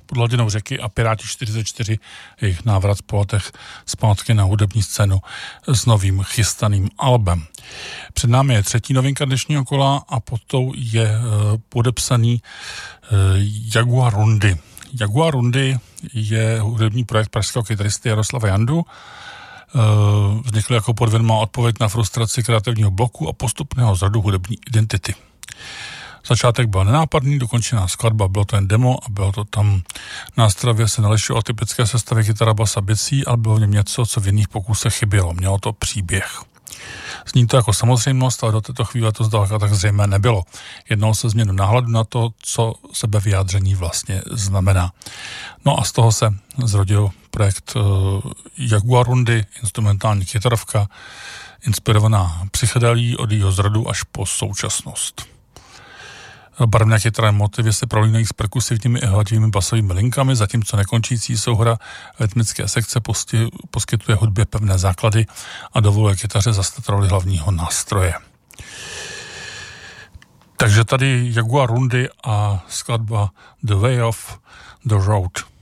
pod hladinou řeky a Piráti 44, jejich návrat po letech zpátky na hudební scénu s novým chystaným albem. Před námi je třetí novinka dnešního kola a pod tou je podepsaný Jaguar Rundy. Jaguar Rundy je hudební projekt pražského kytaristy Jaroslava Jandu. Vznikl jako podvědomá odpověď na frustraci kreativního bloku a postupného zrodu hudební identity. Začátek byl nenápadný, dokončená skladba, bylo to jen demo a bylo to tam nástrojově se nelišilo od typické sestavy kytara, basa, bicí, ale bylo v něm něco, co v jiných pokusech chybělo. Mělo to příběh. Zní to jako samozřejmost, ale do této chvíle to zdaleka tak zřejmé nebylo. Jednalo se změnu náhledu na to, co sebevyjádření vlastně znamená. No a z toho se zrodil projekt Jaguar Rundy, instrumentální kytarovka, inspirovaná psychedelí od jejího zrodu až po současnost. Barevné kytarové motivy se prolínají s perkusivními a hladivými basovými linkami, zatímco nekončící souhra rytmické sekce poskytuje hudbě pevné základy a dovoluje kytaře zastat roli hlavního nástroje. Takže tady Jaguar Rundy a skladba The Way of the Road.